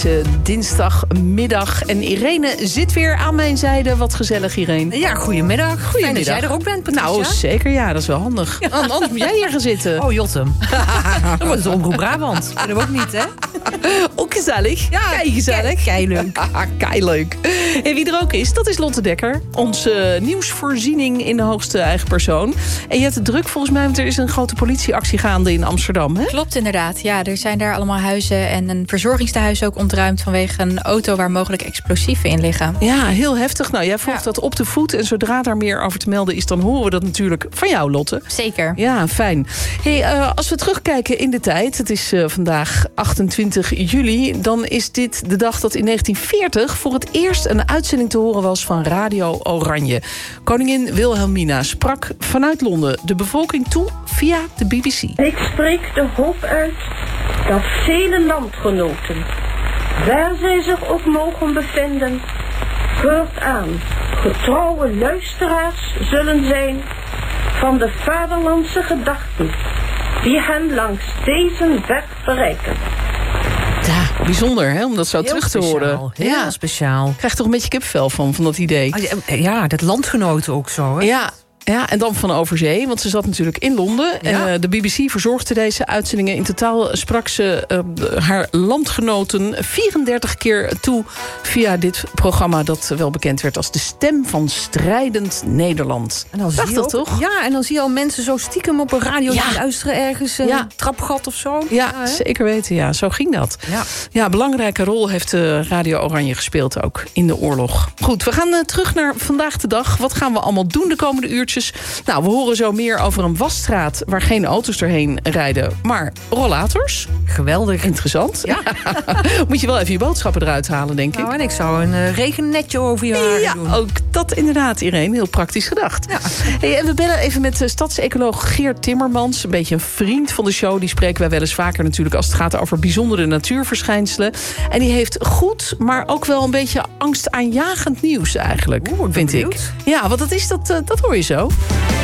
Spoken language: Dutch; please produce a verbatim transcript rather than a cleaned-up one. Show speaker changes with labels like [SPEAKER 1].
[SPEAKER 1] Dinsdagmiddag. En Irene zit weer aan mijn zijde. Wat gezellig, Irene.
[SPEAKER 2] Ja, goedemiddag. Goedemiddag. Fijn dat jij er ook bent, Patricia.
[SPEAKER 1] Nou, zeker. Ja, dat is wel handig. Ja. Anders moet jij hier gaan zitten.
[SPEAKER 2] Oh, Jotem. Dan wordt het Omroep Brabant. Dat hebben we ook niet, hè?
[SPEAKER 1] Ook gezellig.
[SPEAKER 2] Ja,
[SPEAKER 1] kei gezellig.
[SPEAKER 2] Kei leuk.
[SPEAKER 1] Kei leuk. En wie er ook is, dat is Lotte Dekker. Onze nieuwsvoorziening in de hoogste eigen persoon. En je hebt het druk volgens mij, want er is een grote politieactie gaande in Amsterdam, hè?
[SPEAKER 3] Klopt, inderdaad. Ja, er zijn daar allemaal huizen en een verzorgingstehuis ook ontruimd vanwege een auto waar mogelijk explosieven in liggen.
[SPEAKER 1] Ja, heel heftig. Nou, jij volgt
[SPEAKER 3] Ja.
[SPEAKER 1] dat op de voet. En zodra daar meer over te melden is, dan horen we dat natuurlijk van jou, Lotte.
[SPEAKER 3] Zeker.
[SPEAKER 1] Ja, fijn. Hey, uh, als we terugkijken in de tijd, het is uh, vandaag achtentwintig juli... dan is dit de dag dat in negentien veertig voor het eerst een uitzending te horen was van Radio Oranje. Koningin Wilhelmina sprak vanuit Londen de bevolking toe via de B B C.
[SPEAKER 4] Ik spreek de hoop uit dat vele landgenoten, waar zij zich ook mogen bevinden, voortaan getrouwe luisteraars zullen zijn van de vaderlandse gedachten die hen langs deze weg bereiken.
[SPEAKER 1] Ja, bijzonder hè, om dat zo
[SPEAKER 2] Heel
[SPEAKER 1] terug te
[SPEAKER 2] speciaal,
[SPEAKER 1] horen.
[SPEAKER 2] Heel
[SPEAKER 1] Ja,
[SPEAKER 2] speciaal.
[SPEAKER 1] ik krijg toch een beetje kipvel van, van dat idee.
[SPEAKER 2] Ah, ja, Ja, dat landgenoten ook zo, hè?
[SPEAKER 1] Ja, ja, en dan van overzee, want ze zat natuurlijk in Londen.
[SPEAKER 2] Ja.
[SPEAKER 1] Uh, de B B C verzorgde deze uitzendingen. In totaal sprak ze uh, haar landgenoten vierendertig keer toe via dit programma dat wel bekend werd als de stem van strijdend Nederland.
[SPEAKER 2] En dan
[SPEAKER 1] Zag
[SPEAKER 2] zie je
[SPEAKER 1] dat
[SPEAKER 2] ook-
[SPEAKER 1] toch?
[SPEAKER 2] Ja, en dan zie je al mensen zo stiekem op een radio
[SPEAKER 1] Ja.
[SPEAKER 2] luisteren ergens. Een
[SPEAKER 1] Ja.
[SPEAKER 2] trapgat of zo.
[SPEAKER 1] Ja,
[SPEAKER 2] hè?
[SPEAKER 1] zeker weten. Ja, zo ging dat.
[SPEAKER 2] Ja.
[SPEAKER 1] Ja, belangrijke rol heeft uh, Radio Oranje gespeeld ook in de oorlog. Goed, we gaan uh, terug naar vandaag de dag. Wat gaan we allemaal doen de komende uurtjes? Nou, we horen zo meer over een wasstraat waar geen auto's doorheen rijden, maar rollators.
[SPEAKER 2] Geweldig.
[SPEAKER 1] Interessant.
[SPEAKER 2] Ja.
[SPEAKER 1] Moet je wel even je boodschappen eruit halen, denk ik.
[SPEAKER 2] Nou, en ik zou een uh, regennetje over je haren
[SPEAKER 1] Ja,
[SPEAKER 2] doen.
[SPEAKER 1] ook dat inderdaad, Irene. Heel praktisch gedacht.
[SPEAKER 2] Ja.
[SPEAKER 1] Hey, en we bellen even met uh, stadsecoloog Geert Timmermans. Een beetje een vriend van de show. Die spreken wij wel eens vaker natuurlijk als het gaat over bijzondere natuurverschijnselen. En die heeft goed, maar ook wel een beetje angstaanjagend nieuws eigenlijk,
[SPEAKER 2] Oeh, ik ben
[SPEAKER 1] vind ik.
[SPEAKER 2] benieuwd.
[SPEAKER 1] Ja, wat dat is, dat, uh, dat hoor je zo.